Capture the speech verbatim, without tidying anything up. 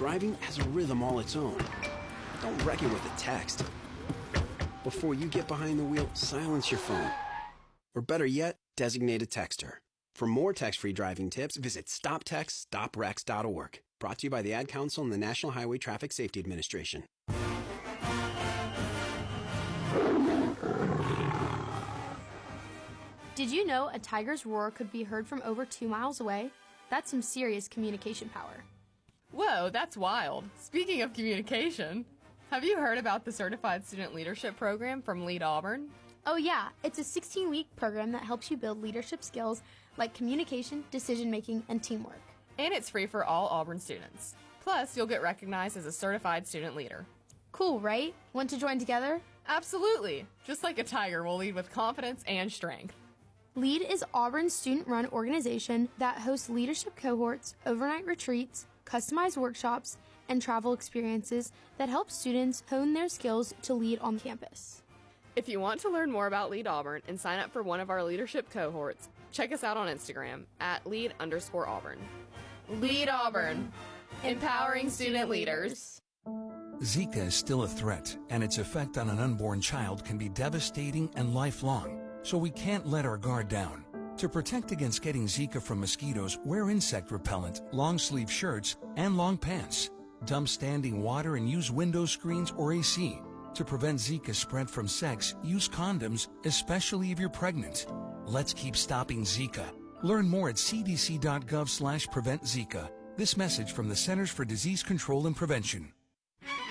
Driving has a rhythm all its own. Don't wreck it with a text. Before you get behind the wheel, silence your phone. Or better yet, designate a texter. For more text-free driving tips, visit stop text stop wrecks dot org. Brought to you by the Ad Council and the National Highway Traffic Safety Administration. Did you know a tiger's roar could be heard from over two miles away? That's some serious communication power. Whoa, that's wild. Speaking of communication, have you heard about the Certified Student Leadership Program from Lead Auburn? Oh yeah, it's a sixteen-week program that helps you build leadership skills like communication, decision-making, and teamwork. And it's free for all Auburn students. Plus, you'll get recognized as a certified student leader. Cool, right? Want to join together? Absolutely. Just like a tiger, we'll lead with confidence and strength. LEAD is Auburn's student-run organization that hosts leadership cohorts, overnight retreats, customized workshops, and travel experiences that help students hone their skills to lead on campus. If you want to learn more about Lead Auburn and sign up for one of our leadership cohorts, check us out on Instagram at lead underscore Auburn. Lead Auburn, empowering student leaders. Zika is still a threat, and its effect on an unborn child can be devastating and lifelong, so we can't let our guard down. To protect against getting Zika from mosquitoes, wear insect repellent, long-sleeve shirts, and long pants. Dump standing water and use window screens or A C. To prevent Zika spread from sex, use condoms, especially if you're pregnant. Let's keep stopping Zika. Learn more at c d c dot gov slash prevent Zika. This message from the Centers for Disease Control and Prevention.